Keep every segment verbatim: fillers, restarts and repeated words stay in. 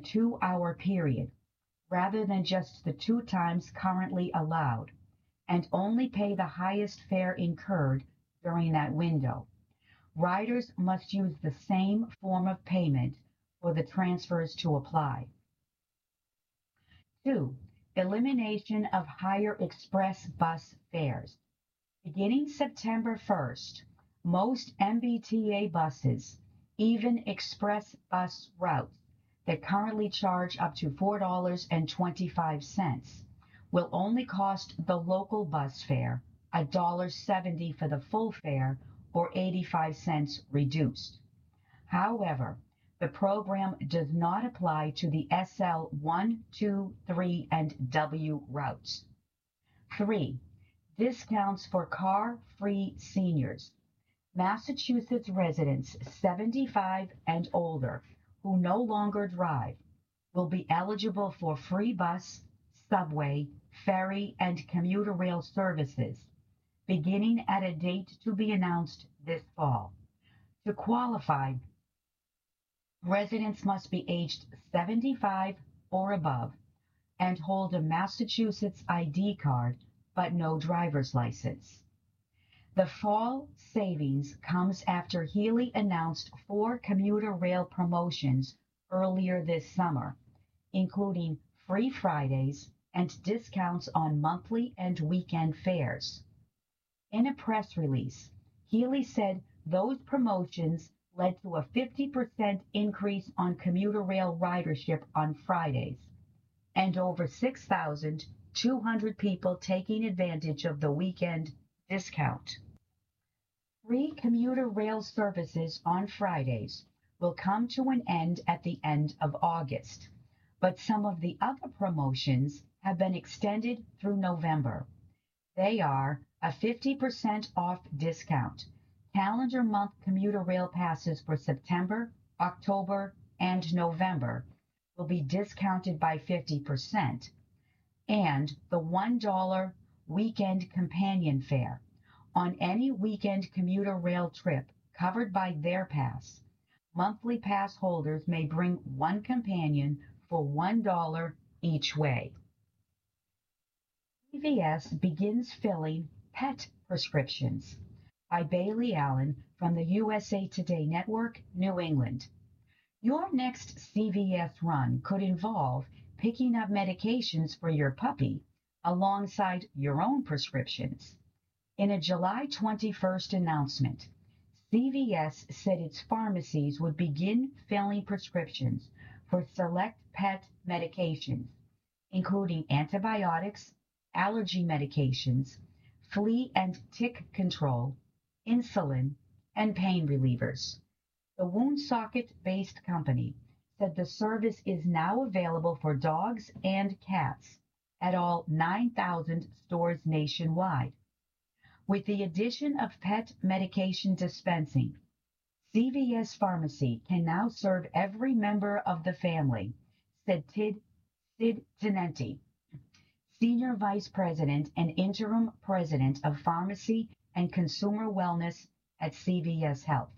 two-hour period, rather than just the two times currently allowed, and only pay the highest fare incurred during that window. Riders must use the same form of payment for the transfers to apply. Two, elimination of higher express bus fares. Beginning September first, most M B T A buses, even express bus routes that currently charge up to four dollars and twenty-five cents, will only cost the local bus fare one dollar seventy for the full fare or eighty-five cents reduced. However, the program does not apply to the S L one, two, three, and W routes. Three, discounts for car-free seniors. Massachusetts residents seventy-five and older who no longer drive will be eligible for free bus, subway, ferry, and commuter rail services, beginning at a date to be announced this fall. To qualify, residents must be aged seventy-five or above and hold a Massachusetts I D card but no driver's license. The fall savings comes after Healy announced four commuter rail promotions earlier this summer, including free Fridays and discounts on monthly and weekend fares. In a press release, Healy said those promotions led to a fifty percent increase on commuter rail ridership on Fridays, and over six thousand two hundred people taking advantage of the weekend discount. Free commuter rail services on Fridays will come to an end at the end of August, but some of the other promotions have been extended through November. They are a fifty percent off discount, calendar month commuter rail passes for September, October, and November will be discounted by fifty percent, and the one dollar weekend companion fare on any weekend commuter rail trip covered by their pass. Monthly pass holders may bring one companion for one dollar each way. C V S begins filling pet prescriptions. By Bailey Allen from the U S A Today Network, New England. Your next C V S run could involve picking up medications for your puppy alongside your own prescriptions. In a July twenty-first announcement, C V S said its pharmacies would begin filling prescriptions for select pet medications, including antibiotics, allergy medications, flea and tick control, insulin, and pain relievers. The Woonsocket-based company said the service is now available for dogs and cats at all nine thousand stores nationwide. With the addition of pet medication dispensing, C V S Pharmacy can now serve every member of the family, said Tid, Sid Tenenti, Senior Vice President and Interim President of Pharmacy and Consumer Wellness at C V S Health.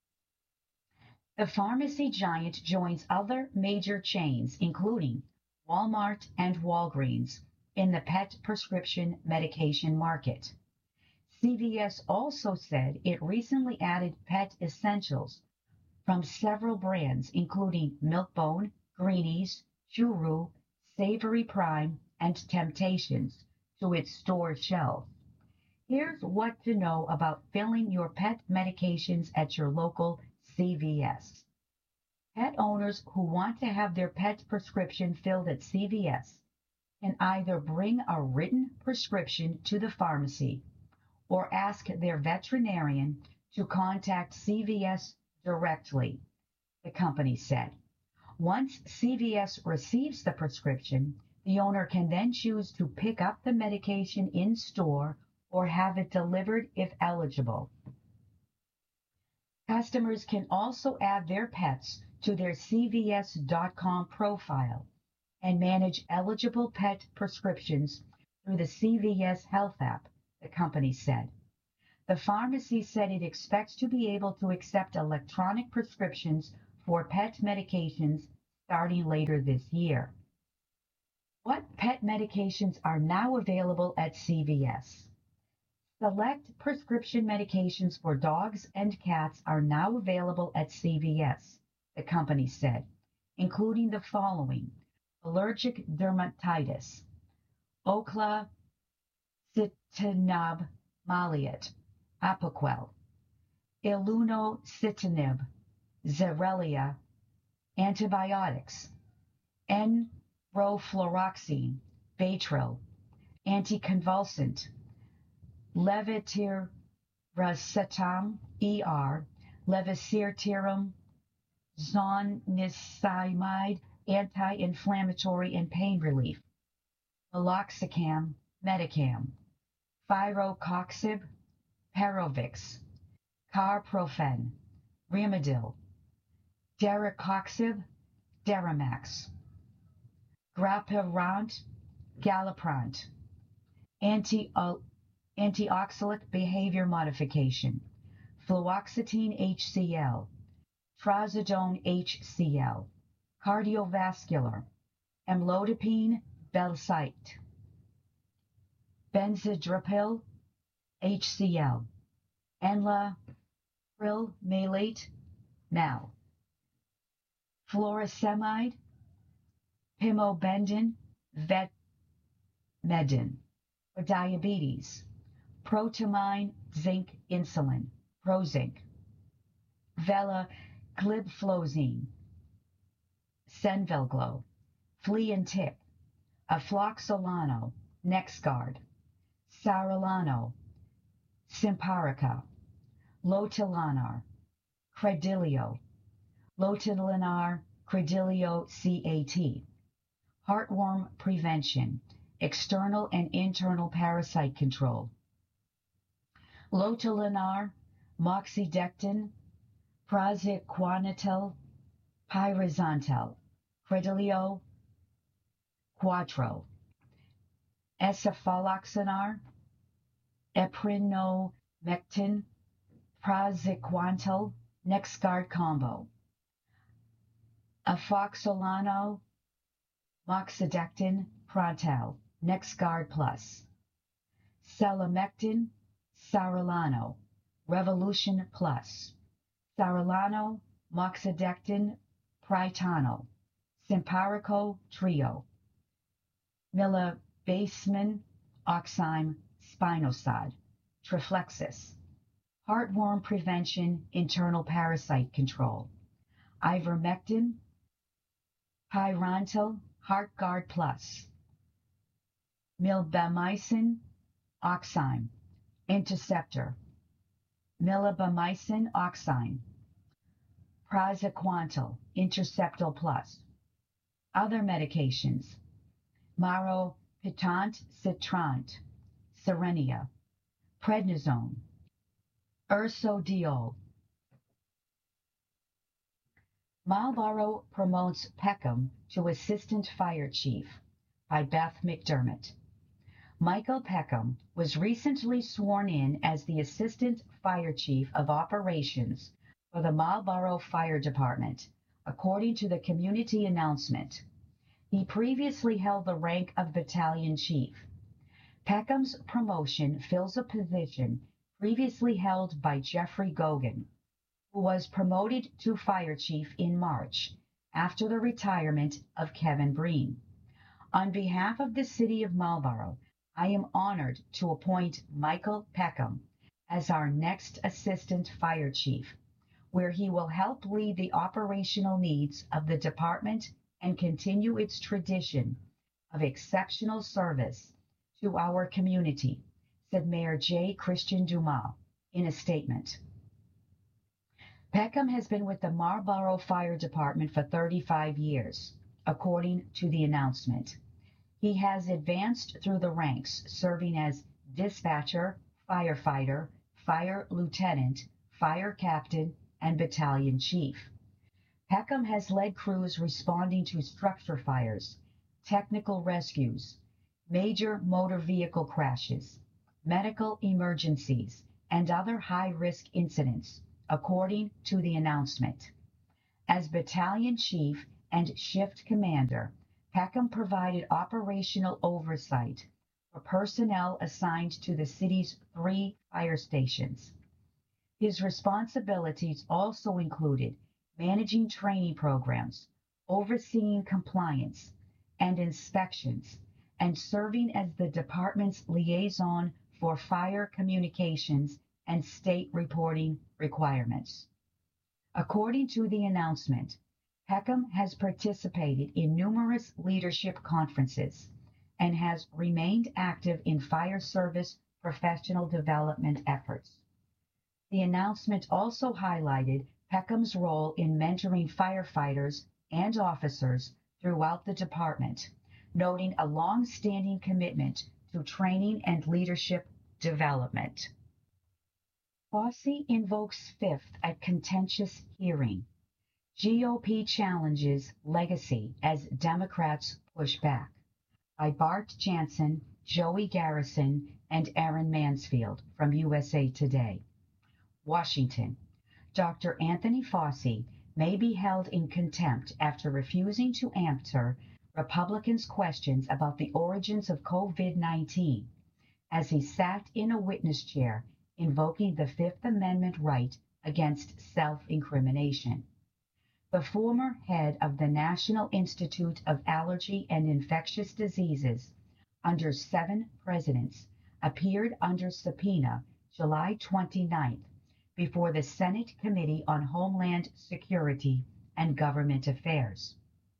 The pharmacy giant joins other major chains, including Walmart and Walgreens, in the pet prescription medication market. C V S also said it recently added pet essentials from several brands, including Milk-Bone, Greenies, Churu, Savory Prime, and Temptations, to its store shelves. Here's what to know about filling your pet medications at your local C V S. Pet owners who want to have their pet prescription filled at C V S can either bring a written prescription to the pharmacy or ask their veterinarian to contact C V S directly, the company said. Once C V S receives the prescription, the owner can then choose to pick up the medication in store or have it delivered if eligible. Customers can also add their pets to their C V S dot com profile and manage eligible pet prescriptions through the C V S Health app, the company said. The pharmacy said it expects to be able to accept electronic prescriptions for pet medications starting later this year. What pet medications are now available at C V S? Select prescription medications for dogs and cats are now available at C V S, the company said, including the following: allergic dermatitis, oclacitinib maleate, Apoquel, ilunocitinib, Zenrelia, antibiotics, enrofloxacin, Baytril, anticonvulsant, levetiracetam E R, levetiracetam, zonisamide, anti-inflammatory and pain relief, meloxicam, Medicam, Firocoxib, Perovix, Carprofen, Rimadyl, Daracoxib, Deramax, Grapirant, Galaprant, anti antioxidant behavior modification, fluoxetine H C l, trazodone H C l, cardiovascular, amlodipine Belsite, benzidripyl H C l, enlapril malate, Mal, furosemide, pimobendan, vetmedin, for diabetes, protamine zinc insulin, Prozinc, velagliflozin, Senvelglo, flea and tick, afloxolano, NexGard, Sarilano, Simparica, Lotilanar, Credilio, Lotilanar, Credilio C A T, heartworm prevention, external and internal parasite control, Lotilanar, moxidectin, praziquantel, pyrazantel, Credilio quattro, escitalopram, eprinomectin, praziquantel, NexGard combo, afoxolano, moxidectin, Prontal, NexGard plus, selamectin, Sarilano, Revolution plus, Sarilano, moxidectin, Prytano, Simparico trio, milabasmin, oxime, spinosad, Triflexis, heartworm prevention, internal parasite control, ivermectin, Pyrantel, HeartGuard plus, milbamycin, oxime, interceptor, milbamycin oxime, praziquantel, interceptor plus. Other medications: maropitant, citrant, Serenia, prednisone, ursodiol. Marlboro promotes Peckham to Assistant Fire Chief, by Beth McDermott. Michael Peckham was recently sworn in as the Assistant Fire Chief of Operations for the Marlboro Fire Department, according to the community announcement. He previously held the rank of Battalion Chief. Peckham's promotion fills a position previously held by Jeffrey Gogan, who was promoted to Fire Chief in March after the retirement of Kevin Breen. On behalf of the City of Marlboro, I am honored to appoint Michael Peckham as our next Assistant Fire Chief, where he will help lead the operational needs of the department and continue its tradition of exceptional service to our community, said Mayor J. Christian Dumas in a statement. Peckham has been with the Marlboro Fire Department for thirty-five years, according to the announcement. He has advanced through the ranks, serving as dispatcher, firefighter, fire lieutenant, fire captain, and battalion chief. Peckham has led crews responding to structure fires, technical rescues, major motor vehicle crashes, medical emergencies, and other high-risk incidents, according to the announcement. As battalion chief, and shift commander, Peckham provided operational oversight for personnel assigned to the city's three fire stations. His responsibilities also included managing training programs, overseeing compliance and inspections, and serving as the department's liaison for fire communications and state reporting requirements. According to the announcement, Peckham has participated in numerous leadership conferences and has remained active in fire service professional development efforts. The announcement also highlighted Peckham's role in mentoring firefighters and officers throughout the department, noting a long-standing commitment to training and leadership development. Fossey invokes fifth at contentious hearing. G O P challenges legacy as Democrats push back. By Bart Jansen, Joey Garrison, and Aaron Mansfield from U S A Today. Washington. Doctor Anthony Fauci may be held in contempt after refusing to answer Republicans' questions about the origins of COVID nineteen as he sat in a witness chair invoking the Fifth Amendment right against self-incrimination. The former head of the National Institute of Allergy and Infectious Diseases under seven presidents appeared under subpoena July twenty-ninth before the Senate Committee on Homeland Security and Government Affairs.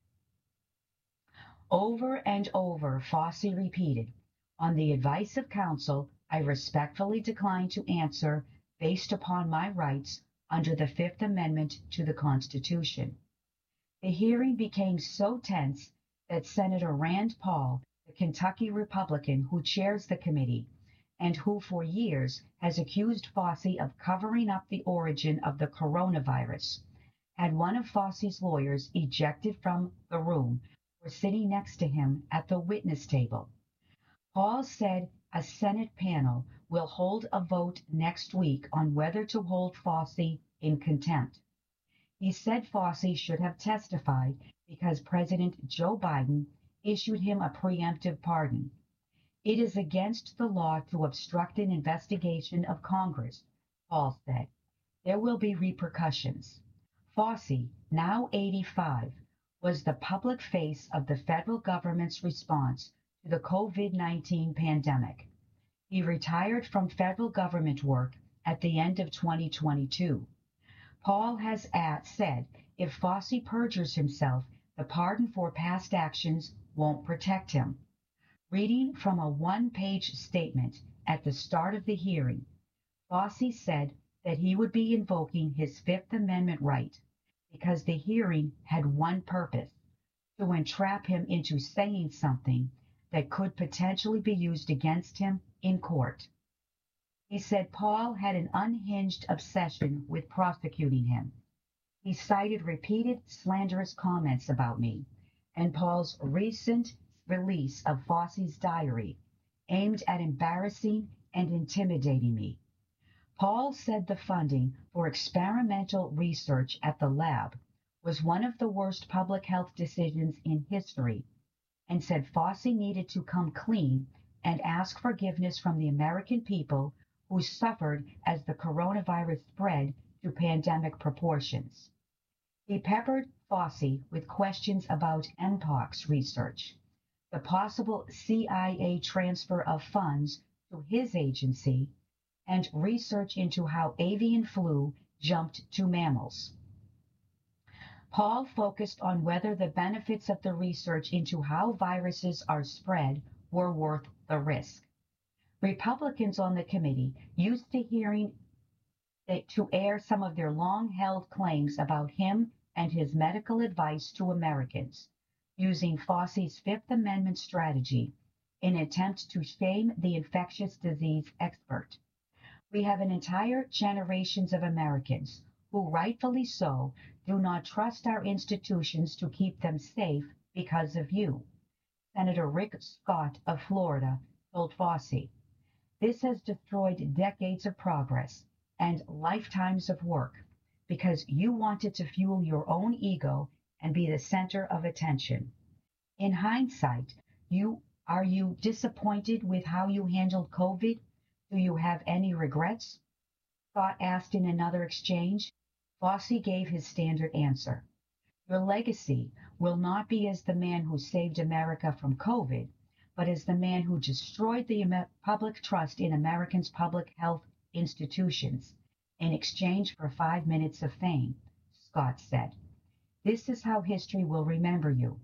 Over and over, Fauci repeated, "On the advice of counsel, I respectfully decline to answer based upon my rights under the Fifth Amendment to the Constitution." The hearing became so tense that Senator Rand Paul, the Kentucky Republican who chairs the committee, and who for years has accused Fauci of covering up the origin of the coronavirus, had one of Fauci's lawyers ejected from the room for sitting next to him at the witness table. Paul said a Senate panel will hold a vote next week on whether to hold Fauci in contempt. He said Fauci should have testified because President Joe Biden issued him a preemptive pardon. It is against the law to obstruct an investigation of Congress, Paul said. There will be repercussions. Fauci, now eighty-five, was the public face of the federal government's response to the COVID nineteen pandemic. He retired from federal government work at the end of twenty twenty-two. Paul has at, said if Fauci perjures himself, the pardon for past actions won't protect him. Reading from a one-page statement at the start of the hearing, Fauci said that he would be invoking his Fifth Amendment right because the hearing had one purpose, to entrap him into saying something that could potentially be used against him in court. He said Paul had an unhinged obsession with prosecuting him. He cited repeated slanderous comments about me and Paul's recent release of Fauci's diary aimed at embarrassing and intimidating me. Paul said the funding for experimental research at the lab was one of the worst public health decisions in history and said Fauci needed to come clean and ask forgiveness from the American people who suffered as the coronavirus spread to pandemic proportions. He peppered Fauci with questions about Mpox research, the possible C I A transfer of funds to his agency, and research into how avian flu jumped to mammals. Paul focused on whether the benefits of the research into how viruses are spread were worth the risk. Republicans on the committee used the hearing to air some of their long-held claims about him and his medical advice to Americans, using Fauci's Fifth Amendment strategy in an attempt to shame the infectious disease expert. We have an entire generations of Americans who, rightfully so, do not trust our institutions to keep them safe because of you, Senator Rick Scott of Florida told Fauci. This has destroyed decades of progress and lifetimes of work because you wanted to fuel your own ego and be the center of attention. In hindsight, you are you disappointed with how you handled COVID? Do you have any regrets? Scott asked in another exchange. Fossey gave his standard answer. Your legacy will not be as the man who saved America from COVID, but as the man who destroyed the public trust in Americans' public health institutions in exchange for five minutes of fame, Scott said. This is how history will remember you.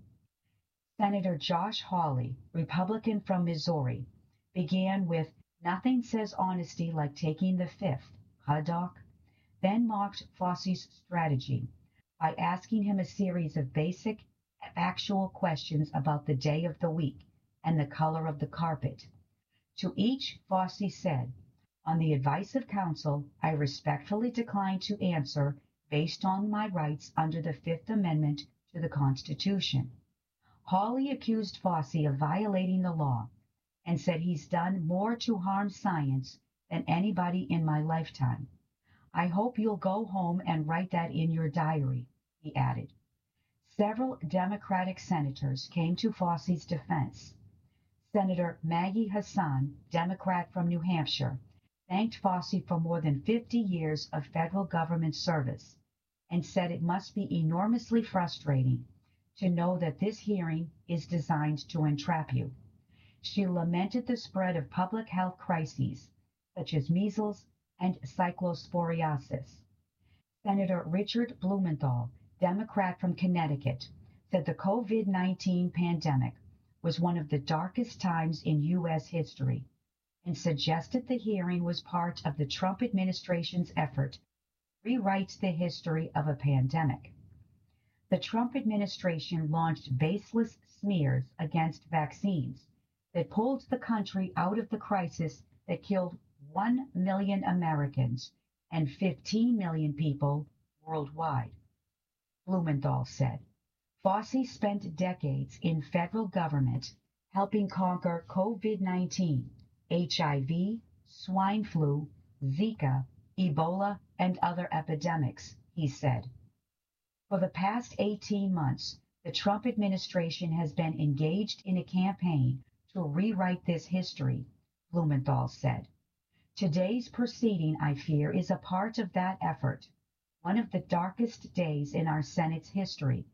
Senator Josh Hawley, Republican from Missouri, began with, "Nothing says honesty like taking the fifth, huh, Doc?" Then mocked Fossey's strategy by asking him a series of basic, factual questions about the day of the week and the color of the carpet. To each, Fossey said, "On the advice of counsel, I respectfully decline to answer based on my rights under the Fifth Amendment to the Constitution." Hawley accused Fossey of violating the law and said he's done more to harm science than anybody in my lifetime. "I hope you'll go home and write that in your diary," he added. Several Democratic senators came to Fossey's defense. Senator Maggie Hassan, Democrat from New Hampshire, thanked Fossey for more than fifty years of federal government service and said it must be enormously frustrating to know that this hearing is designed to entrap you. She lamented the spread of public health crises, such as measles and cyclosporiasis. Senator Richard Blumenthal, Democrat from Connecticut, said the COVID nineteen pandemic was one of the darkest times in U S history and suggested the hearing was part of the Trump administration's effort to rewrite the history of a pandemic. The Trump administration launched baseless smears against vaccines that pulled the country out of the crisis that killed one million Americans and fifteen million people worldwide. Blumenthal said. Fossey spent decades in federal government helping conquer COVID nineteen, H I V, swine flu, Zika, Ebola, and other epidemics, he said. For the past eighteen months, the Trump administration has been engaged in a campaign to rewrite this history, Blumenthal said. Today's proceeding, I fear, is a part of that effort, one of the darkest days in our Senate's history.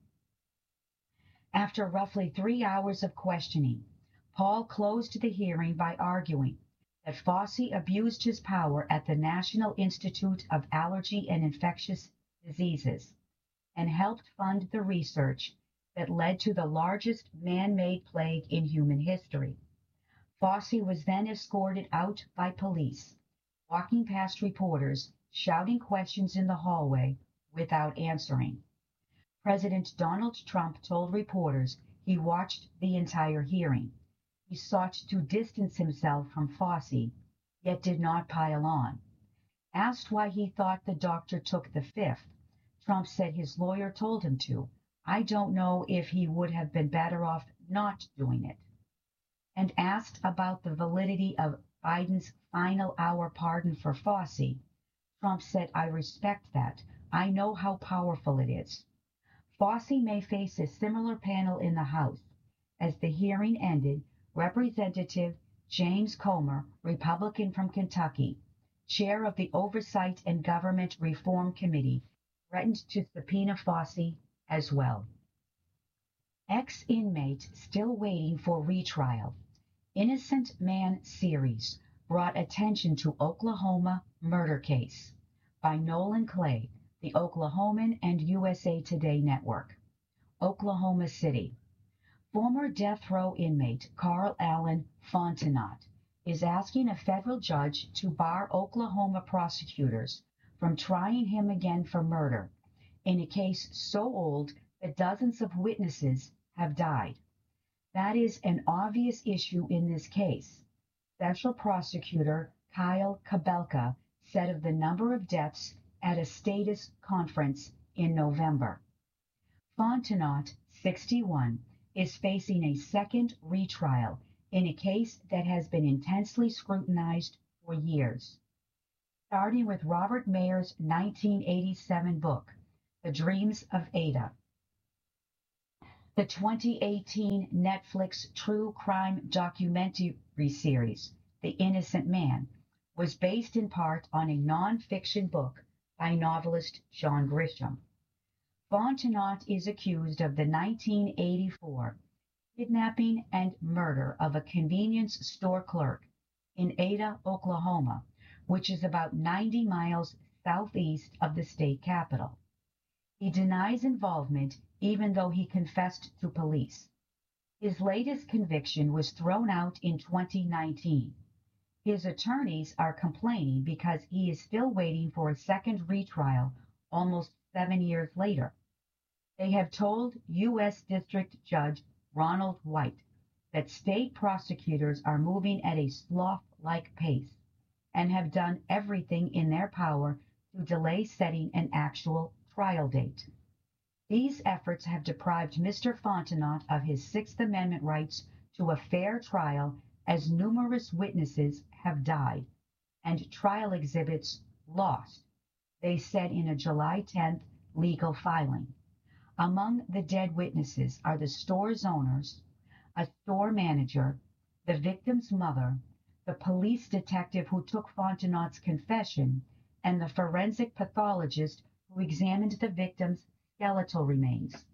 After roughly three hours of questioning, Paul closed the hearing by arguing that Fossey abused his power at the National Institute of Allergy and Infectious Diseases and helped fund the research that led to the largest man-made plague in human history. Fossey was then escorted out by police, walking past reporters, shouting questions in the hallway without answering. President Donald Trump told reporters he watched the entire hearing. He sought to distance himself from Fossey, yet did not pile on. Asked why he thought the doctor took the fifth, Trump said his lawyer told him to. I don't know if he would have been better off not doing it. And asked about the validity of Biden's final hour pardon for Fossey, Trump said, I respect that. I know how powerful it is. Fossey may face a similar panel in the House. As the hearing ended, Representative James Comer, Republican from Kentucky, chair of the Oversight and Government Reform Committee, threatened to subpoena Fossey as well. Ex-inmate still waiting for retrial. Innocent Man series brought attention to Oklahoma murder case by Nolan Clay, the Oklahoman and U S A Today Network. Oklahoma City. Former death row inmate Carl Allen Fontenot is asking a federal judge to bar Oklahoma prosecutors from trying him again for murder in a case so old that dozens of witnesses have died. That is an obvious issue in this case. Special Prosecutor Kyle Kabelka said of the number of deaths at a status conference in November. Fontenot, sixty-one, is facing a second retrial in a case that has been intensely scrutinized for years. Starting with Robert Mayer's nineteen eighty-seven book, The Dreams of Ada. The twenty eighteen Netflix true crime documentary series, The Innocent Man, was based in part on a non-fiction book by novelist John Grisham. Fontenot is accused of the nineteen eighty-four kidnapping and murder of a convenience store clerk in Ada, Oklahoma, which is about ninety miles southeast of the state capital. He denies involvement even though he confessed to police. His latest conviction was thrown out in twenty nineteen. His attorneys are complaining because he is still waiting for a second retrial almost seven years later. They have told U S District Judge Ronald White that state prosecutors are moving at a sloth-like pace and have done everything in their power to delay setting an actual trial date. These efforts have deprived Mister Fontenot of his Sixth Amendment rights to a fair trial, as numerous witnesses have died and trial exhibits lost, they said in a July tenth legal filing. Among the dead witnesses are the store's owners, a store manager, the victim's mother, the police detective who took Fontenot's confession, and the forensic pathologist who examined the victim's skeletal remains.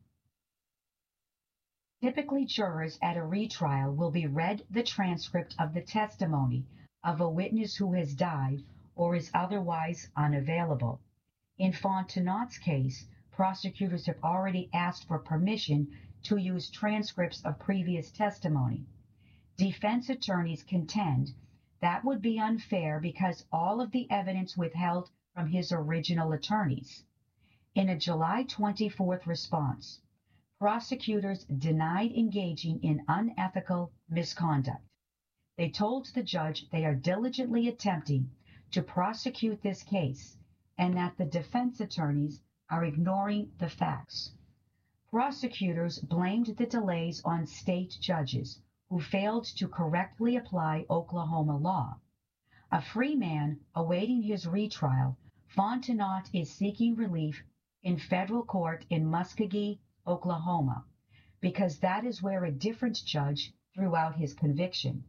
Typically, jurors at a retrial will be read the transcript of the testimony of a witness who has died or is otherwise unavailable. In Fontenot's case, prosecutors have already asked for permission to use transcripts of previous testimony. Defense attorneys contend that would be unfair because all of the evidence withheld from his original attorneys. In a July twenty-fourth response, prosecutors denied engaging in unethical misconduct. They told the judge they are diligently attempting to prosecute this case and that the defense attorneys are ignoring the facts. Prosecutors blamed the delays on state judges who failed to correctly apply Oklahoma law. A free man awaiting his retrial, Fontenot is seeking relief in federal court in Muskogee, Oklahoma, because that is where a different judge threw out his conviction.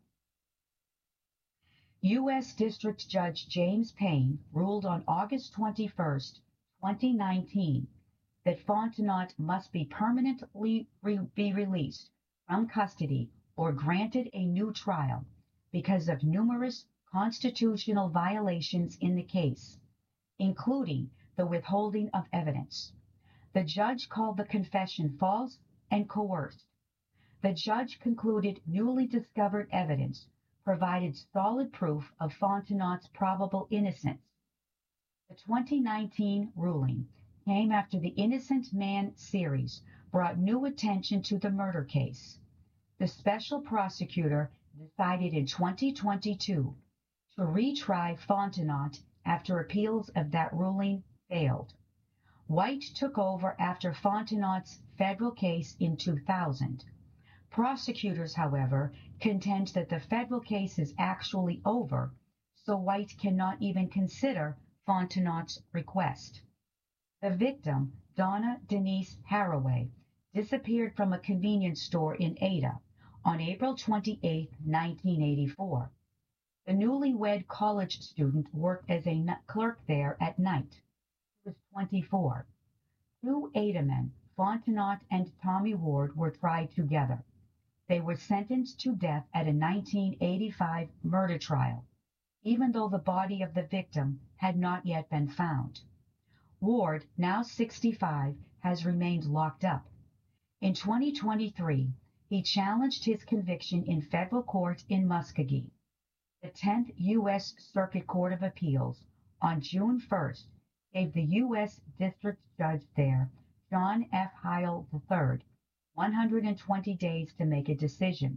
U S District Judge James Payne ruled on August twenty-first, twenty nineteen, that Fontenot must be permanently re- be released from custody or granted a new trial because of numerous constitutional violations in the case, including the withholding of evidence. The judge called the confession false and coerced. The judge concluded newly discovered evidence provided solid proof of Fontenot's probable innocence. The twenty nineteen ruling came after the Innocent Man series brought new attention to the murder case. The special prosecutor decided in twenty twenty-two to retry Fontenot after appeals of that ruling failed. White took over after Fontenot's federal case in two thousand. Prosecutors, however, contend that the federal case is actually over, so White cannot even consider Fontenot's request. The victim, Donna Denise Haraway, disappeared from a convenience store in Ada on April twenty-eighth, nineteen eighty-four. The newlywed college student worked as a clerk there at night. He was twenty-four. Two Ada men, Fontenot and Tommy Ward, were tried together. They were sentenced to death at a nineteen eighty-five murder trial, even though the body of the victim had not yet been found. Ward, now sixty-five, has remained locked up. In twenty twenty-three, he challenged his conviction in federal court in Muskogee. The tenth U S Circuit Court of Appeals, on June first, gave the U S District Judge there, John F. Heil the third, one hundred twenty days to make a decision.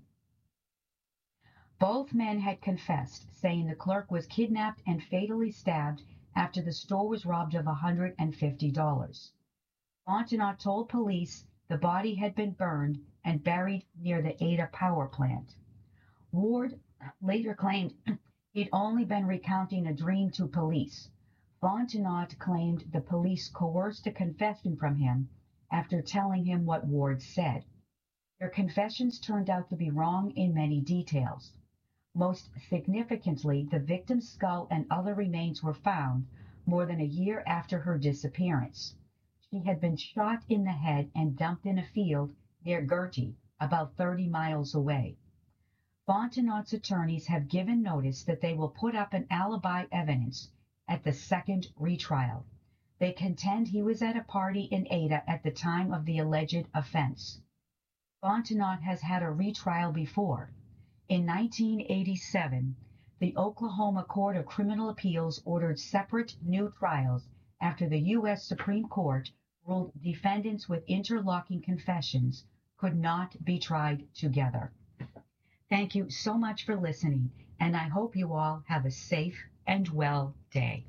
Both men had confessed, saying the clerk was kidnapped and fatally stabbed after the store was robbed of one hundred fifty dollars. Fontenot told police the body had been burned and buried near the Ada power plant. Ward later claimed he'd only been recounting a dream to police. Fontenot claimed the police coerced a confession from him after telling him what Ward said. Their confessions turned out to be wrong in many details. Most significantly, the victim's skull and other remains were found more than a year after her disappearance. She had been shot in the head and dumped in a field near Gertie, about thirty miles away. Fontenot's attorneys have given notice that they will put up an alibi evidence at the second retrial. They contend he was at a party in Ada at the time of the alleged offense. Fontenot has had a retrial before. In nineteen eighty-seven, the Oklahoma Court of Criminal Appeals ordered separate new trials after the U S Supreme Court ruled defendants with interlocking confessions could not be tried together. Thank you so much for listening, and I hope you all have a safe and well day.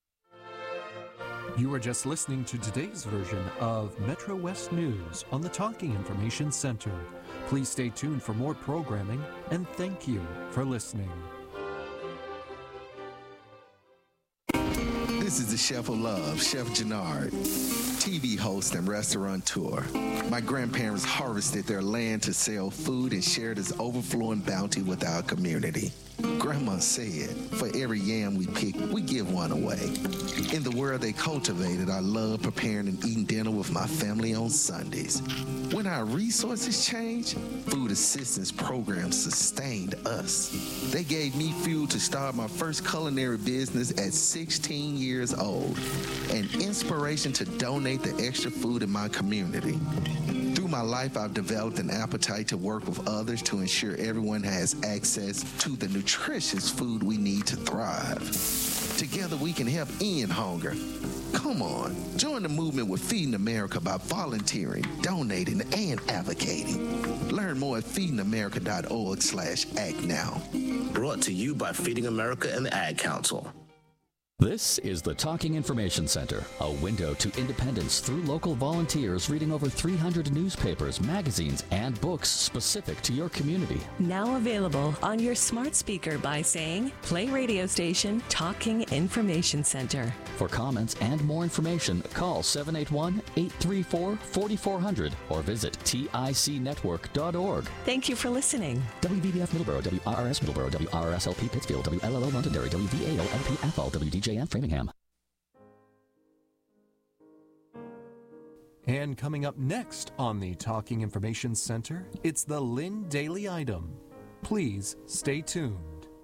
You are just listening to today's version of Metro West News on the Talking Information Center. Please stay tuned for more programming, and thank you for listening. This is the Chef of Love, Chef Gennard, T V host and restaurateur. My grandparents harvested their land to sell food and share this overflowing bounty with our community. Grandma said, for every yam we pick, we give one away. In the world they cultivated, I love preparing and eating dinner with my family on Sundays. When our resources changed, food assistance programs sustained us. They gave me fuel to start my first culinary business at sixteen years old, and inspiration to donate the extra food in my community. Through my life, I've developed an appetite to work with others to ensure everyone has access to the nutritious food we need to thrive. Together, we can help end hunger. Come on, join the movement with Feeding America by volunteering, donating, and advocating. Learn more at feeding america dot org slash act now. Brought to you by Feeding America and the Ad Council. This is the Talking Information Center, a window to independence through local volunteers reading over three hundred newspapers, magazines, and books specific to your community. Now available on your smart speaker by saying, play radio station Talking Information Center. For comments and more information, call seven eight one, eight three four, four four zero zero or visit tic network dot org. Thank you for listening. W B B F Middleborough, W R R S Middleborough, W R R S L P Pittsfield, W L L O Londonderry, W V A O L P F L, W D J N Framingham. And coming up next on the Talking Information Center, it's the Lynn Daily Item. Please stay tuned.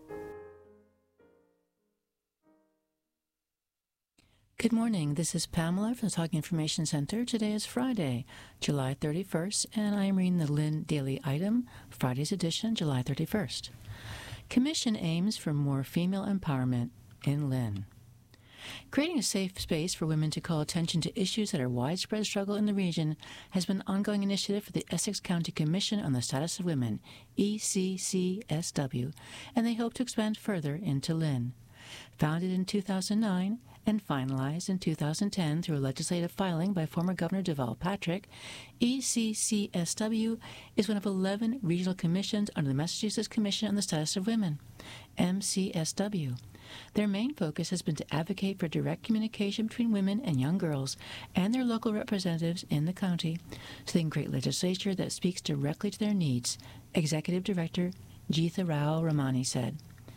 Good morning. This is Pamela from the Talking Information Center. Today is Friday, July thirty-first, and I am reading the Lynn Daily Item, Friday's edition, July thirty-first. Commission aims for more female empowerment in Lynn. Creating a safe space for women to call attention to issues that are widespread struggle in the region has been an ongoing initiative for the Essex County Commission on the Status of Women, E C C S W, and they hope to expand further into Lynn. Founded in two thousand nine and finalized in two thousand ten through a legislative filing by former Governor Deval Patrick, E C C S W is one of eleven regional commissions under the Massachusetts Commission on the Status of Women, M C S W. Their main focus has been to advocate for direct communication between women and young girls and their local representatives in the county so they can create legislature that speaks directly to their needs, Executive Director Geetha Rao Ramani said.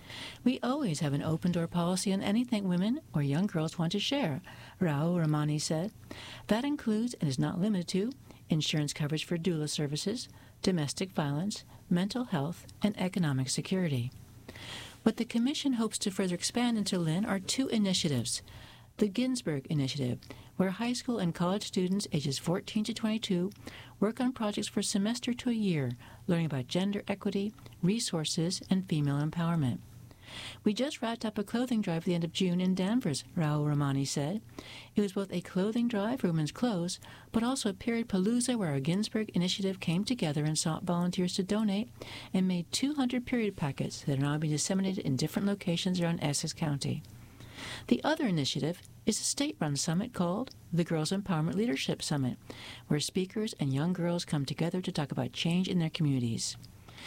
We always have an open-door policy on anything women or young girls want to share, Rao Ramani said. That includes, and is not limited to, insurance coverage for doula services, domestic violence, mental health, and economic security. What the Commission hopes to further expand into Lynn are two initiatives. The Ginsburg Initiative, where high school and college students ages fourteen to twenty-two work on projects for a semester to a year, learning about gender equity, resources, and female empowerment. We just wrapped up a clothing drive at the end of June in Danvers, Rao Ramani said. It was both a clothing drive for women's clothes, but also a period palooza where our Ginsburg Initiative came together and sought volunteers to donate and made two hundred period packets that are now being disseminated in different locations around Essex County. The other initiative is a state-run summit called the Girls Empowerment Leadership Summit, where speakers and young girls come together to talk about change in their communities.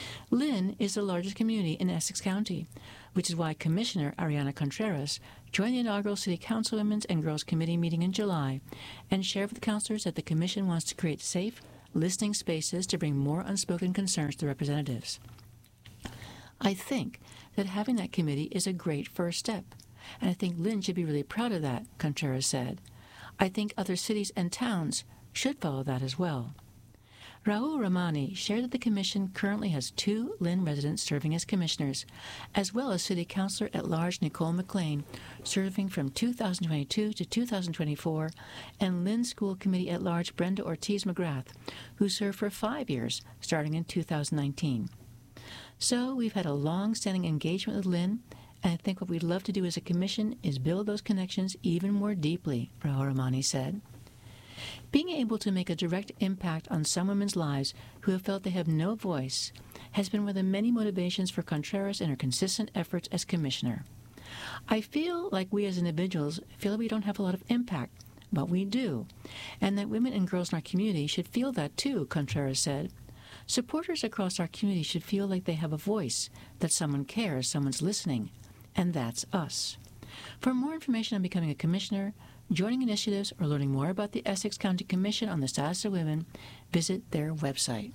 Lynn is the largest community in Essex County, which is why Commissioner Ariana Contreras joined the inaugural City Council Women's and Girls Committee meeting in July and shared with the councilors that the Commission wants to create safe, listening spaces to bring more unspoken concerns to the representatives. I think that having that committee is a great first step, and I think Lynn should be really proud of that, Contreras said. I think other cities and towns should follow that as well. Raul Ramani shared that the Commission currently has two Lynn residents serving as commissioners, as well as City Councilor at Large Nicole McLean, serving from two thousand twenty-two to two thousand twenty-four, and Lynn School Committee at Large Brenda Ortiz McGrath, who served for five years, starting in two thousand nineteen. So we've had a long-standing engagement with Lynn, and I think what we'd love to do as a commission is build those connections even more deeply, Raul Ramani said. Being able to make a direct impact on some women's lives who have felt they have no voice has been one of the many motivations for Contreras in her consistent efforts as commissioner. I feel like we as individuals feel we don't have a lot of impact, but we do, and that women and girls in our community should feel that too, Contreras said. Supporters across our community should feel like they have a voice, that someone cares, someone's listening, and that's us. For more information on becoming a commissioner, joining initiatives, or learning more about the Essex County Commission on the Status of Women, visit their website.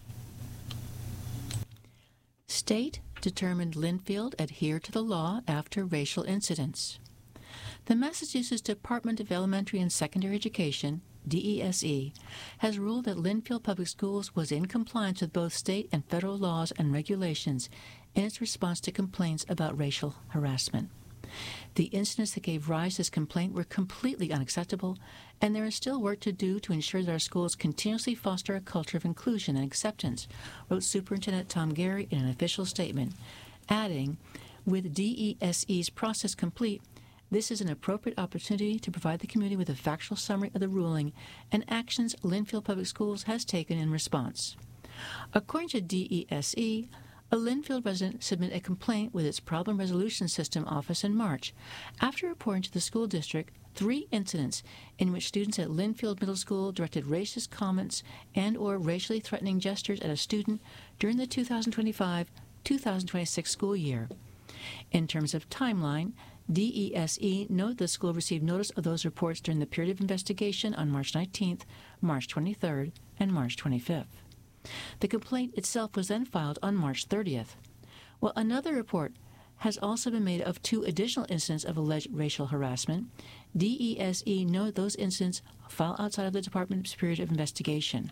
State determined Linfield adhere to the law after racial incidents. The Massachusetts Department of Elementary and Secondary Education, D E S E, has ruled that Linfield Public Schools was in compliance with both state and federal laws and regulations in its response to complaints about racial harassment. The incidents that gave rise to this complaint were completely unacceptable, and there is still work to do to ensure that our schools continuously foster a culture of inclusion and acceptance, wrote Superintendent Tom Gary in an official statement, adding, with D E S E's process complete, this is an appropriate opportunity to provide the community with a factual summary of the ruling and actions Linfield Public Schools has taken in response. According to D E S E, a Linfield resident submitted a complaint with its Problem Resolution System office in March after reporting to the school district three incidents in which students at Linfield Middle School directed racist comments and or racially threatening gestures at a student during the two thousand twenty-five two thousand twenty-six school year. In terms of timeline, D E S E noted the school received notice of those reports during the period of investigation on March nineteenth, March twenty-third, and March twenty-fifth. The complaint itself was then filed on March thirtieth. While another report has also been made of two additional incidents of alleged racial harassment, D E S E noted those incidents fell outside of the department's period of investigation.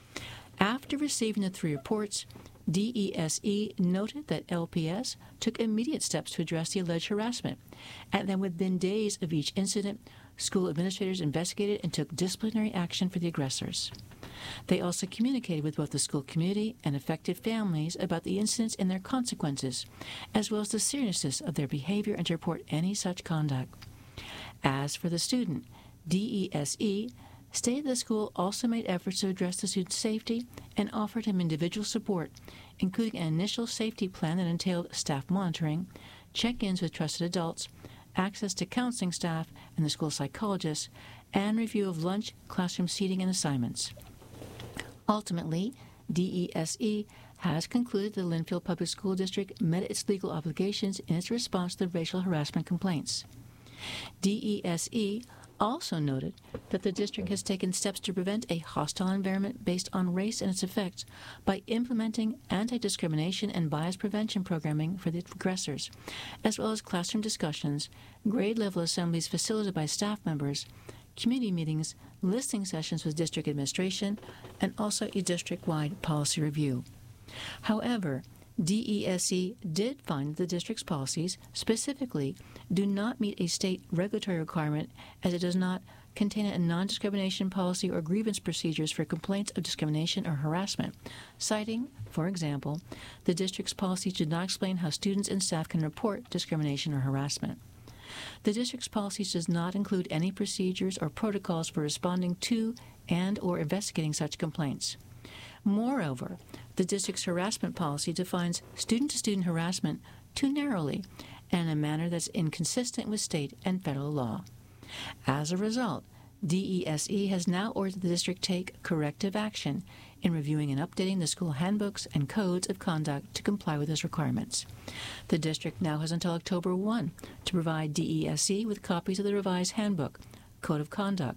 After receiving the three reports, D E S E noted that L P S took immediate steps to address the alleged harassment, and then within days of each incident, school administrators investigated and took disciplinary action for the aggressors. They also communicated with both the school community and affected families about the incidents and their consequences, as well as the seriousness of their behavior and to report any such conduct. As for the student, D E S E stated the school also made efforts to address the student's safety and offered him individual support, including an initial safety plan that entailed staff monitoring, check-ins with trusted adults, access to counseling staff and the school psychologist, and review of lunch, classroom seating, and assignments. Ultimately, D E S E has concluded the Linfield Public School District met its legal obligations in its response to the racial harassment complaints. D E S E also noted that the district has taken steps to prevent a hostile environment based on race and its effects by implementing anti-discrimination and bias prevention programming for the aggressors, as well as classroom discussions, grade-level assemblies facilitated by staff members, community meetings, listening sessions with district administration, and also a district-wide policy review. However, D E S E did find that the district's policies, specifically, do not meet a state regulatory requirement as it does not contain a non-discrimination policy or grievance procedures for complaints of discrimination or harassment, citing, for example, the district's policies do not explain how students and staff can report discrimination or harassment. The district's policies does not include any procedures or protocols for responding to and or investigating such complaints. Moreover, the district's harassment policy defines student-to-student harassment too narrowly and in a manner that's inconsistent with state and federal law. As a result, D E S E has now ordered the district take corrective action in reviewing and updating the school handbooks and codes of conduct to comply with those requirements. The district now has until October first to provide D E S E with copies of the revised handbook, code of conduct,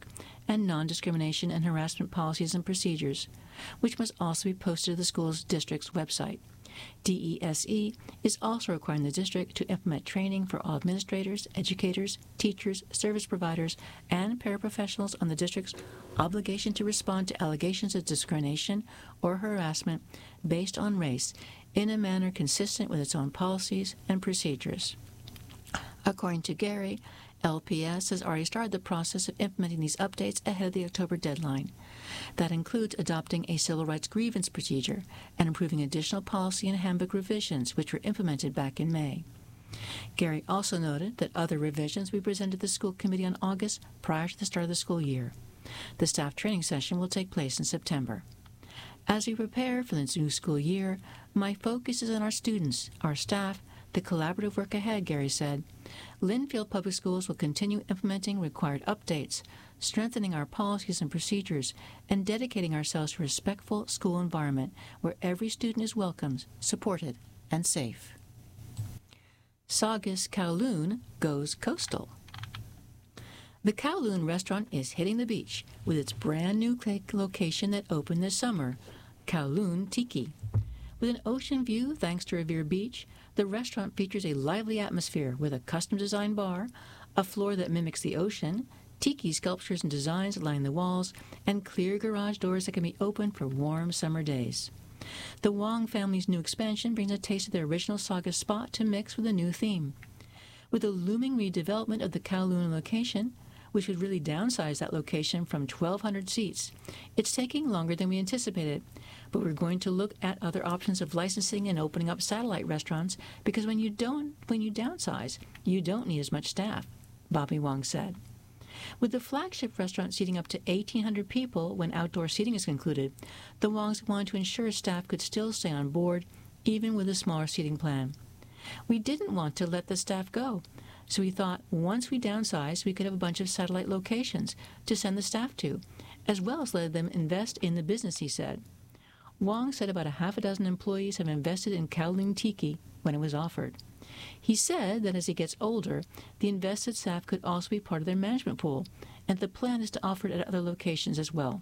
and non-discrimination and harassment policies and procedures, which must also be posted to the school's district's website. D E S E is also requiring the district to implement training for all administrators, educators, teachers, service providers, and paraprofessionals on the district's obligation to respond to allegations of discrimination or harassment based on race in a manner consistent with its own policies and procedures. According to Gary, L P S has already started the process of implementing these updates ahead of the October deadline. That includes adopting a civil rights grievance procedure and approving additional policy and handbook revisions, which were implemented back in May. Gary also noted that other revisions will be presented to the school committee on August prior to the start of the school year. The staff training session will take place in September. As we prepare for the new school year, my focus is on our students, our staff, the collaborative work ahead, Gary said. Linfield Public Schools will continue implementing required updates, strengthening our policies and procedures, and dedicating ourselves to a respectful school environment where every student is welcomed, supported, and safe. Saugus Kowloon goes coastal. The Kowloon restaurant is hitting the beach with its brand new location that opened this summer, Kowloon Tiki. With an ocean view thanks to Revere Beach, the restaurant features a lively atmosphere with a custom-designed bar, a floor that mimics the ocean, tiki sculptures and designs line the walls, and clear garage doors that can be opened for warm summer days. The Wong family's new expansion brings a taste of their original Saugus spot to mix with a new theme. With the looming redevelopment of the Kowloon location, which would really downsize that location from twelve hundred seats, it's taking longer than we anticipated, but we're going to look at other options of licensing and opening up satellite restaurants because when you don't, when you downsize, you don't need as much staff, Bobby Wong said. With the flagship restaurant seating up to eighteen hundred people when outdoor seating is concluded, the Wongs wanted to ensure staff could still stay on board, even with a smaller seating plan. We didn't want to let the staff go, so we thought once we downsized, we could have a bunch of satellite locations to send the staff to, as well as let them invest in the business, he said. Wong said about a half a dozen employees have invested in Kowloon Tiki when it was offered. He said that as he gets older, the invested staff could also be part of their management pool, and the plan is to offer it at other locations as well.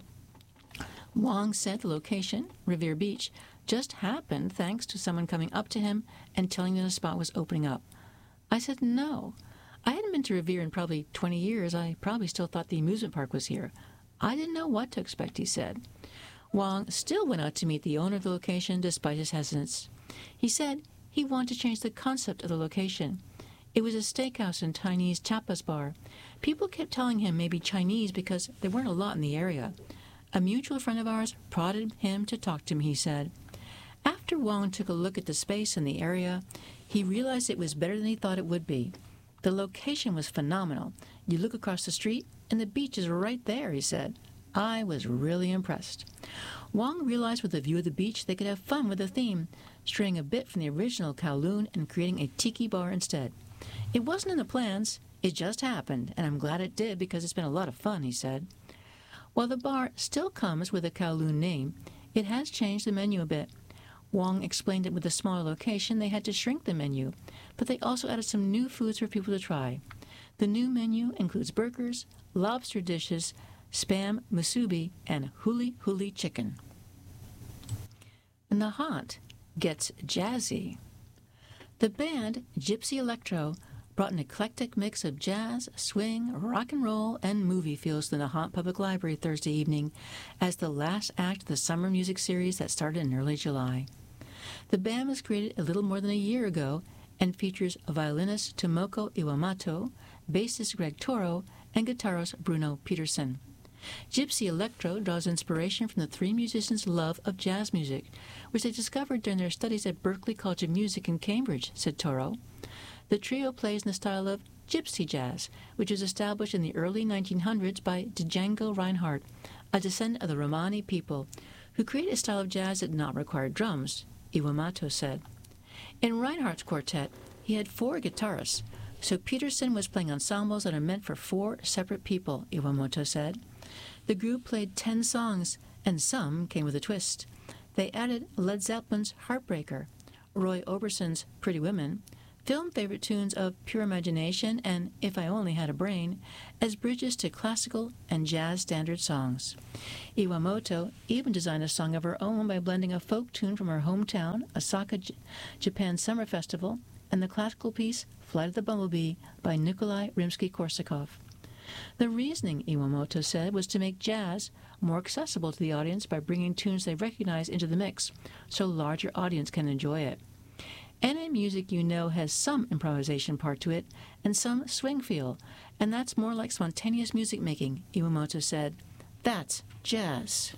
Wong said the location, Revere Beach, just happened thanks to someone coming up to him and telling him the spot was opening up. I said no. I hadn't been to Revere in probably twenty years. I probably still thought the amusement park was here. I didn't know what to expect, he said. Wong still went out to meet the owner of the location despite his hesitance. He said he wanted to change the concept of the location. It was a steakhouse and Chinese tapas bar. People kept telling him maybe Chinese because there weren't a lot in the area. A mutual friend of ours prodded him to talk to me, he said. After Wong took a look at the space and the area, he realized it was better than he thought it would be. The location was phenomenal. You look across the street, and the beach is right there, he said. I was really impressed. Wong realized with a view of the beach they could have fun with the theme, straying a bit from the original Kowloon and creating a tiki bar instead. It wasn't in the plans. It just happened, and I'm glad it did because it's been a lot of fun, he said. While the bar still comes with a Kowloon name, it has changed the menu a bit. Wong explained that with a smaller location, they had to shrink the menu, but they also added some new foods for people to try. The new menu includes burgers, lobster dishes, spam musubi, and huli huli chicken. Nahant gets jazzy. The band Gypsy Electro brought an eclectic mix of jazz, swing, rock and roll, and movie feels to the Nahant Public Library Thursday evening as the last act of the summer music series that started in early July. The band was created a little more than a year ago and features violinist Tomoko Iwamato, bassist Greg Toro, and guitarist Bruno Peterson. Gypsy Electro draws inspiration from the three musicians' love of jazz music, which they discovered during their studies at Berklee College of Music in Cambridge, said Toro. The trio plays in the style of gypsy jazz, which was established in the early nineteen hundreds by Django Reinhardt, a descendant of the Romani people, who created a style of jazz that did not require drums, Iwamato said. In Reinhardt's quartet, he had four guitarists, so Peterson was playing ensembles that are meant for four separate people, Iwamato said. The group played ten songs, and some came with a twist. They added Led Zeppelin's Heartbreaker, Roy Orbison's Pretty Women, film favorite tunes of Pure Imagination and If I Only Had a Brain as bridges to classical and jazz standard songs. Iwamoto even designed a song of her own by blending a folk tune from her hometown, Osaka, J- Japan Summer Festival, and the classical piece Flight of the Bumblebee by Nikolai Rimsky-Korsakov. The reasoning, Iwamoto said, was to make jazz more accessible to the audience by bringing tunes they recognize into the mix so a larger audience can enjoy it. Any music you know has some improvisation part to it and some swing feel, and that's more like spontaneous music making, Iwamoto said. That's jazz.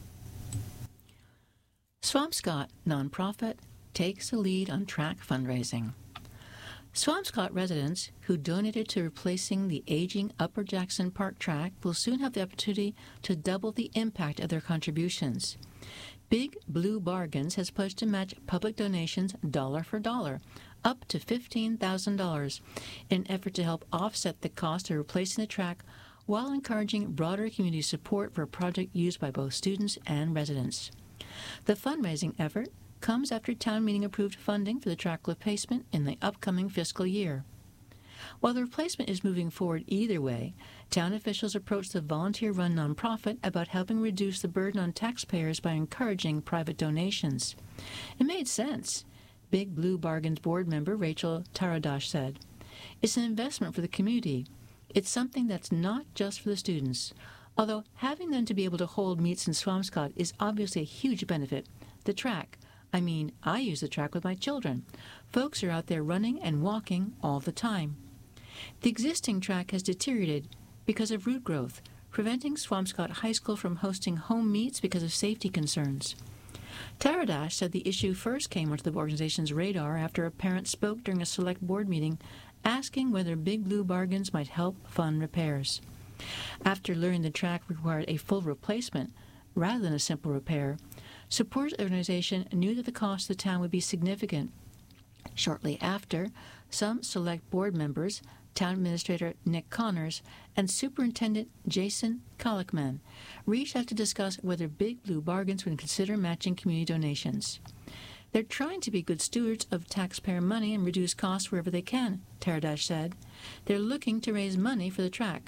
Swampscott nonprofit takes the lead on track fundraising. Swampscott residents who donated to replacing the aging Upper Jackson Park track will soon have the opportunity to double the impact of their contributions. Big Blue Bargains has pledged to match public donations dollar for dollar, up to fifteen thousand dollars, in an effort to help offset the cost of replacing the track while encouraging broader community support for a project used by both students and residents. The fundraising effort comes after town meeting approved funding for the track replacement in the upcoming fiscal year. While the replacement is moving forward either way, town officials approached the volunteer-run nonprofit about helping reduce the burden on taxpayers by encouraging private donations. It made sense, Big Blue Bargains board member Rachel Taradash said. It's an investment for the community. It's something that's not just for the students. Although having them to be able to hold meets in Swampscott is obviously a huge benefit, the track, I mean, I use the track with my children. Folks are out there running and walking all the time. The existing track has deteriorated because of root growth, preventing Swampscott High School from hosting home meets because of safety concerns. Taradash said the issue first came onto the organization's radar after a parent spoke during a select board meeting asking whether Big Blue Bargains might help fund repairs. After learning the track required a full replacement rather than a simple repair, supporters of the organization knew that the cost to the town would be significant. Shortly after, some select board members, Town Administrator Nick Connors, and Superintendent Jason Collickman reached out to discuss whether Big Blue Bargains would consider matching community donations. They're trying to be good stewards of taxpayer money and reduce costs wherever they can, Taradash said. They're looking to raise money for the track.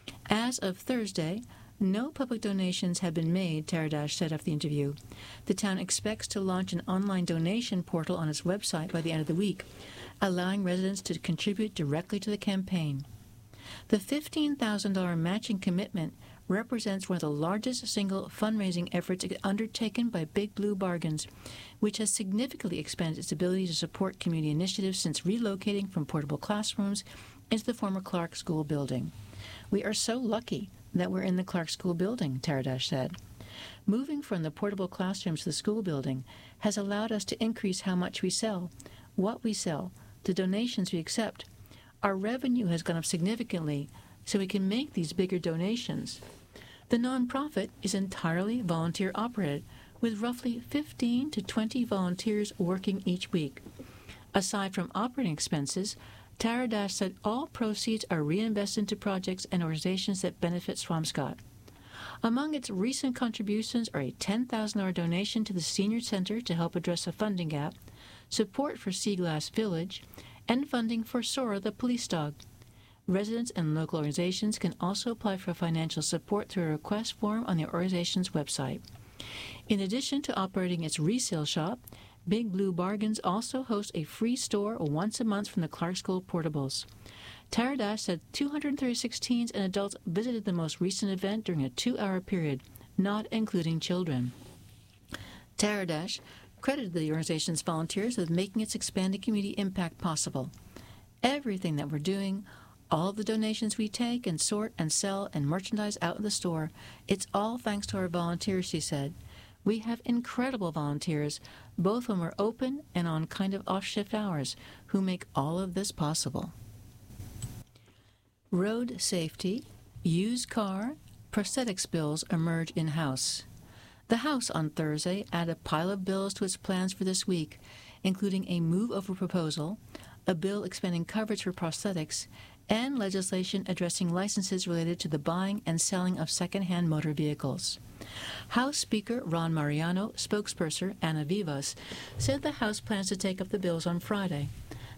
As of Thursday, no public donations have been made, Taradash said after the interview. The town expects to launch an online donation portal on its website by the end of the week, allowing residents to contribute directly to the campaign. The fifteen thousand dollars matching commitment represents one of the largest single fundraising efforts undertaken by Big Blue Bargains, which has significantly expanded its ability to support community initiatives since relocating from portable classrooms into the former Clark School building. We are so lucky that we're in the Clark School building, Taradash said. Moving from the portable classrooms to the school building has allowed us to increase how much we sell, what we sell, the donations we accept. Our revenue has gone up significantly, so we can make these bigger donations. The nonprofit is entirely volunteer-operated, with roughly fifteen to twenty volunteers working each week. Aside from operating expenses, Taradash said all proceeds are reinvested into projects and organizations that benefit Swampscott. Among its recent contributions are a ten thousand dollars donation to the Senior Center to help address a funding gap, support for Seaglass Village, and funding for Sora the police dog. Residents and local organizations can also apply for financial support through a request form on the organization's website. In addition to operating its resale shop, Big Blue Bargains also hosts a free store once a month from the Clark School portables. Taradash said two hundred thirty-six teens and adults visited the most recent event during a two-hour period, not including children. Taradash credited the organization's volunteers with making its expanded community impact possible. Everything that we're doing, all of the donations we take and sort and sell and merchandise out in the store, it's all thanks to our volunteers, she said. We have incredible volunteers, both when we're open and on kind of off-shift hours, who make all of this possible. Road safety, used car, prosthetics bills emerge in-house. The House on Thursday added a pile of bills to its plans for this week, including a move-over proposal, a bill expanding coverage for prosthetics, and legislation addressing licenses related to the buying and selling of second-hand motor vehicles. House Speaker Ron Mariano, spokesperson Anna Vivas, said the House plans to take up the bills on Friday.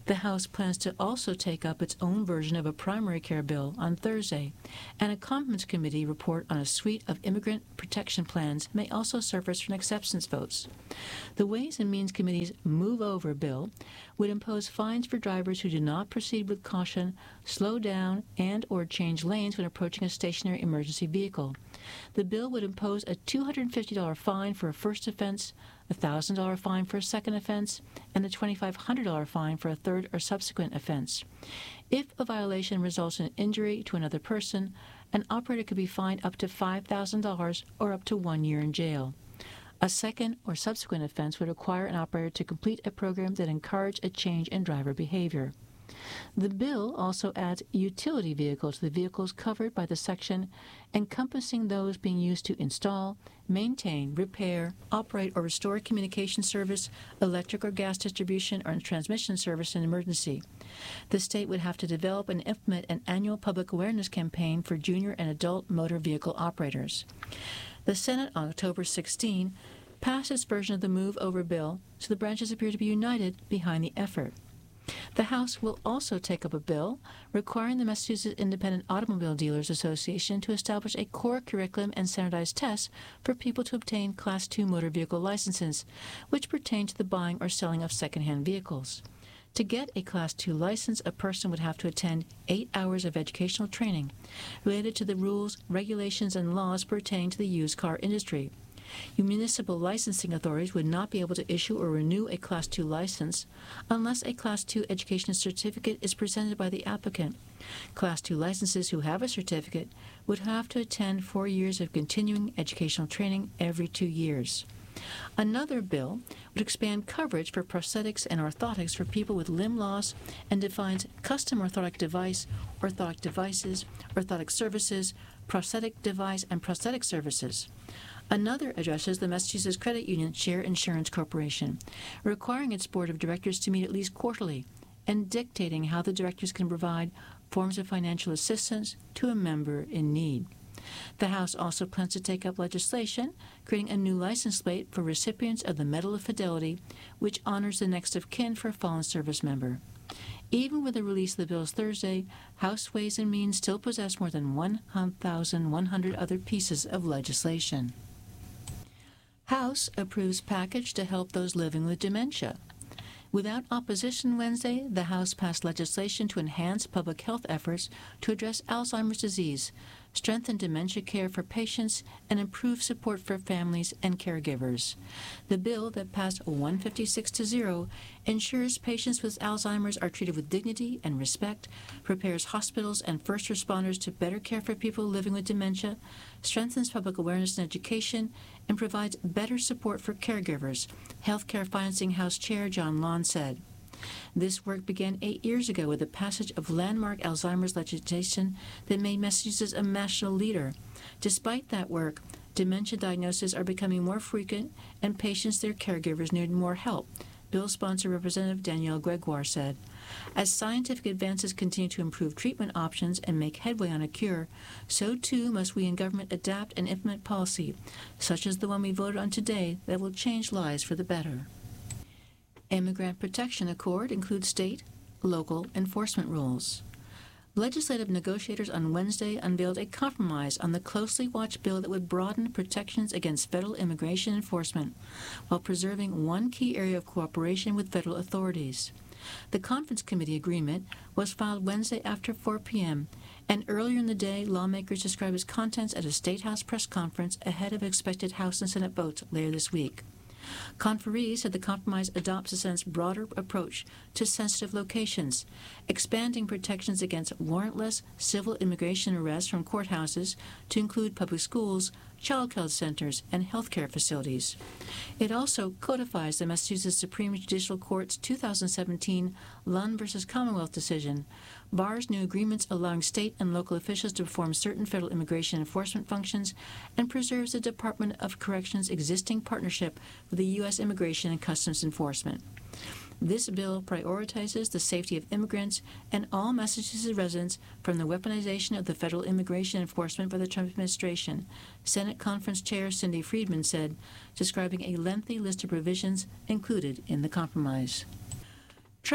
The House plans to also take up its own version of a primary care bill on Thursday, and a conference committee report on a suite of immigrant protection plans may also surface for an acceptance votes. The Ways and Means Committee's Move Over bill would impose fines for drivers who do not proceed with caution, slow down, and or change lanes when approaching a stationary emergency vehicle. The bill would impose a two hundred fifty dollars fine for a first offense, a one thousand dollars fine for a second offense, and a two thousand five hundred dollars fine for a third or subsequent offense. If a violation results in injury to another person, an operator could be fined up to five thousand dollars or up to one year in jail. A second or subsequent offense would require an operator to complete a program that encouraged a change in driver behavior. The bill also adds utility vehicles to the vehicles covered by the section, encompassing those being used to install, maintain, repair, operate, or restore communication service, electric or gas distribution, or transmission service in emergency. The state would have to develop and implement an annual public awareness campaign for junior and adult motor vehicle operators. The Senate on October sixteenth passed its version of the Move Over bill, so the branches appear to be united behind the effort. The House will also take up a bill requiring the Massachusetts Independent Automobile Dealers Association to establish a core curriculum and standardized tests for people to obtain Class two motor vehicle licenses, which pertain to the buying or selling of secondhand vehicles. To get a Class two license, a person would have to attend eight hours of educational training related to the rules, regulations, and laws pertaining to the used car industry. Municipal licensing authorities would not be able to issue or renew a Class two license unless a Class two education certificate is presented by the applicant. Class two licenses who have a certificate would have to attend four years of continuing educational training every two years. Another bill would expand coverage for prosthetics and orthotics for people with limb loss and defines custom orthotic device, orthotic devices, orthotic services, prosthetic device, and prosthetic services. Another addresses the Massachusetts Credit Union Share Insurance Corporation, requiring its board of directors to meet at least quarterly and dictating how the directors can provide forms of financial assistance to a member in need. The House also plans to take up legislation creating a new license plate for recipients of the Medal of Fidelity, which honors the next of kin for a fallen service member. Even with the release of the bills Thursday, House Ways and Means still possess more than one thousand one hundred other pieces of legislation. House approves package to help those living with dementia. Without opposition Wednesday, the House passed legislation to enhance public health efforts to address Alzheimer's disease, strengthen dementia care for patients, and improve support for families and caregivers. The bill that passed one hundred fifty-six to zero ensures patients with Alzheimer's are treated with dignity and respect, prepares hospitals and first responders to better care for people living with dementia, strengthens public awareness and education, and provides better support for caregivers, Healthcare Financing House Chair John Lawn said. This work began eight years ago with the passage of landmark Alzheimer's legislation that made Massachusetts a national leader. Despite that work, dementia diagnoses are becoming more frequent and patients and their caregivers need more help, bill sponsor Representative Danielle Gregoire said. As scientific advances continue to improve treatment options and make headway on a cure, so too must we in government adapt and implement policy, such as the one we voted on today, that will change lives for the better. Immigrant Protection Accord includes state, local enforcement rules. Legislative negotiators on Wednesday unveiled a compromise on the closely watched bill that would broaden protections against federal immigration enforcement while preserving one key area of cooperation with federal authorities. The Conference Committee agreement was filed Wednesday after four p.m., and earlier in the day, lawmakers described its contents at a State House press conference ahead of expected House and Senate votes later this week. Conferees said the compromise adopts the Senate's broader approach to sensitive locations, expanding protections against warrantless civil immigration arrests from courthouses to include public schools, child care centers, and health care facilities. It also codifies the Massachusetts Supreme Judicial Court's two thousand seventeen Lund versus Commonwealth decision, bars new agreements allowing state and local officials to perform certain federal immigration enforcement functions, and preserves the Department of Corrections' existing partnership with the U S Immigration and Customs Enforcement. This bill prioritizes the safety of immigrants and all Massachusetts residents from the weaponization of the federal immigration enforcement by the Trump administration, Senate Conference Chair Cindy Friedman said, describing a lengthy list of provisions included in the compromise. Trump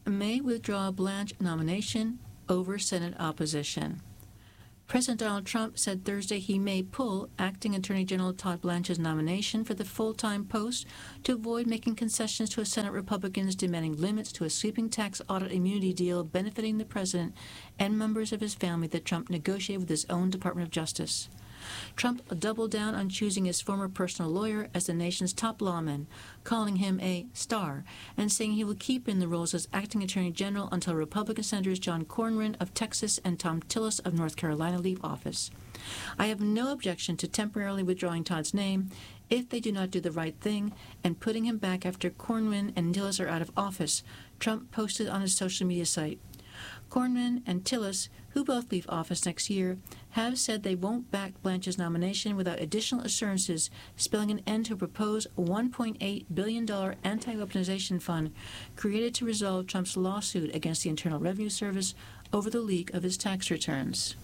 may withdraw Blanche nomination over Senate opposition. President Donald Trump said Thursday he may pull acting Attorney General Todd Blanche's nomination for the full-time post to avoid making concessions to Senate Republicans demanding limits to a sweeping tax audit immunity deal benefiting the president and members of his family that Trump negotiated with his own Department of Justice. Trump doubled down on choosing his former personal lawyer as the nation's top lawman, calling him a star, and saying he will keep in the roles as acting Attorney General until Republican Senators John Cornyn of Texas and Thom Tillis of North Carolina leave office. I have no objection to temporarily withdrawing Todd's name if they do not do the right thing and putting him back after Cornyn and Tillis are out of office, Trump posted on his social media site. Cornyn and Tillis, who both leave office next year, have said they won't back Blanche's nomination without additional assurances spelling an end to a proposed one point eight billion dollars anti-weaponization fund created to resolve Trump's lawsuit against the Internal Revenue Service over the leak of his tax returns.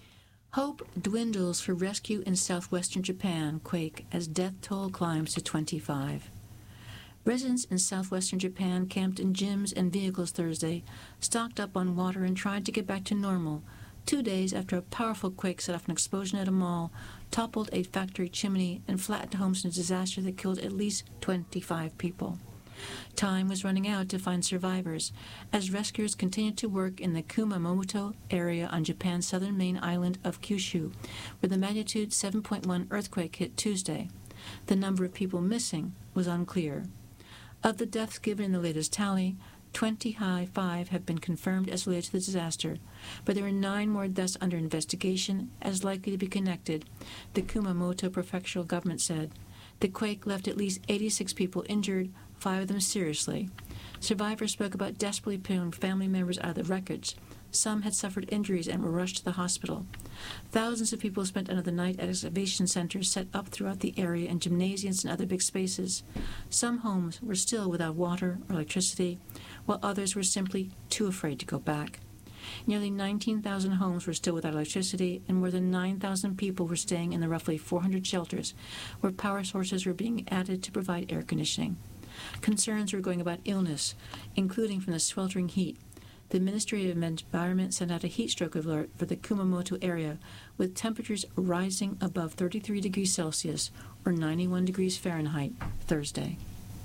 Hope dwindles for rescue in southwestern Japan quake as death toll climbs to twenty-five. Residents in southwestern Japan camped in gyms and vehicles Thursday, stocked up on water, and tried to get back to normal, two days after a powerful quake set off an explosion at a mall, toppled a factory chimney, and flattened homes in a disaster that killed at least twenty-five people. Time was running out to find survivors, as rescuers continued to work in the Kumamoto area on Japan's southern main island of Kyushu, where the magnitude seven point one earthquake hit Tuesday. The number of people missing was unclear. Of the deaths given in the latest tally, twenty-five have been confirmed as related to the disaster, but there are nine more deaths under investigation as likely to be connected, the Kumamoto prefectural government said. The quake left at least eighty-six people injured, five of them seriously. Survivors spoke about desperately pulling family members out of the wreckage. Some had suffered injuries and were rushed to the hospital. Thousands of people spent another night at excavation centers set up throughout the area and gymnasiums and other big spaces. Some homes were still without water or electricity, while others were simply too afraid to go back. Nearly nineteen thousand homes were still without electricity, and more than nine thousand people were staying in the roughly four hundred shelters, where power sources were being added to provide air conditioning. Concerns were going about illness, including from the sweltering heat. The Ministry of Environment sent out a heat stroke alert for the Kumamoto area, with temperatures rising above thirty-three degrees Celsius or ninety-one degrees Fahrenheit Thursday.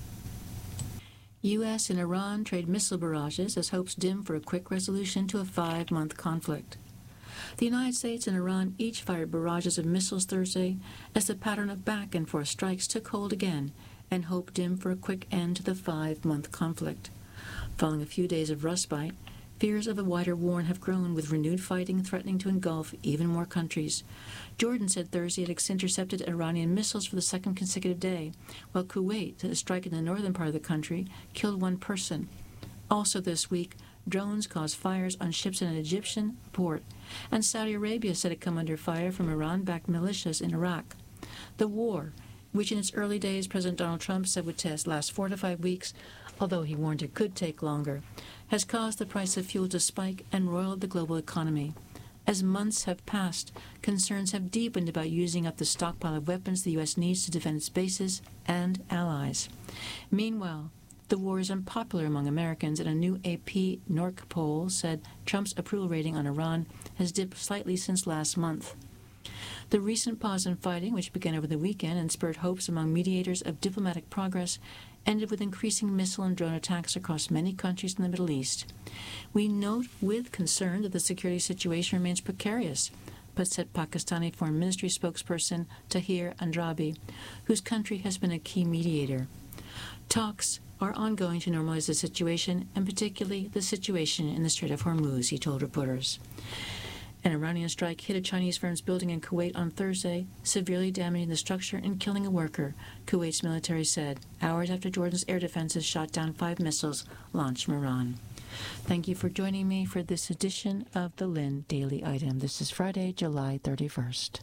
U S and Iran trade missile barrages as hopes dim for a quick resolution to a five-month conflict. The United States and Iran each fired barrages of missiles Thursday as the pattern of back-and-forth strikes took hold again, and hope dimmed for a quick end to the five-month conflict. Following a few days of respite, fears of a wider war have grown, with renewed fighting threatening to engulf even more countries. Jordan said Thursday it had intercepted Iranian missiles for the second consecutive day, while Kuwait said a strike in the northern part of the country killed one person. Also this week, drones caused fires on ships in an Egyptian port, and Saudi Arabia said it come under fire from Iran-backed militias in Iraq. The war, which in its early days President Donald Trump said would test last four to five weeks, although he warned it could take longer, has caused the price of fuel to spike and roiled the global economy. As months have passed, concerns have deepened about using up the stockpile of weapons the U S needs to defend its bases and allies. Meanwhile, the war is unpopular among Americans, and a new A P N O R C poll said Trump's approval rating on Iran has dipped slightly since last month. The recent pause in fighting, which began over the weekend and spurred hopes among mediators of diplomatic progress, ended with increasing missile and drone attacks across many countries in the Middle East. We note with concern that the security situation remains precarious, but said Pakistani Foreign Ministry spokesperson Tahir Andrabi, whose country has been a key mediator. Talks are ongoing to normalize the situation, and particularly the situation in the Strait of Hormuz, he told reporters. An Iranian strike hit a Chinese firm's building in Kuwait on Thursday, severely damaging the structure and killing a worker, Kuwait's military said, hours after Jordan's air defenses shot down five missiles launched from Iran. Thank you for joining me for this edition of the Lynn Daily Item. This is Friday, July thirty-first.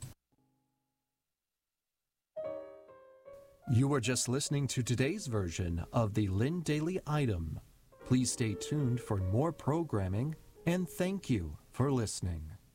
You are just listening to today's version of the Lynn Daily Item. Please stay tuned for more programming, and thank you for listening.